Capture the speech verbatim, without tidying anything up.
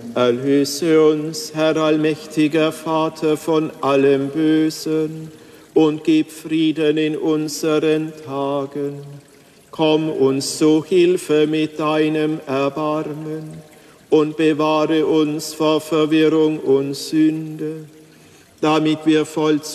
Erlöse uns, Herr allmächtiger Vater, von allem Bösen und gib Frieden in unseren Tagen. Komm uns zu Hilfe mit deinem Erbarmen und bewahre uns vor Verwirrung und Sünde, damit wir voll